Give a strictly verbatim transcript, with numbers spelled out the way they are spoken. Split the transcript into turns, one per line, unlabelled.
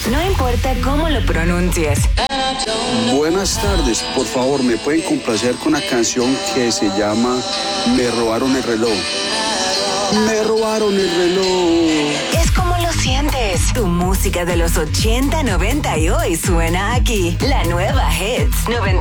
No importa cómo lo pronuncies.
Buenas tardes, por favor, ¿me pueden complacer con una canción que se llama Me robaron el reloj? Me robaron el reloj.
Es como lo sientes. Tu música de los ochenta, noventa y hoy suena aquí. La nueva Hits noventa.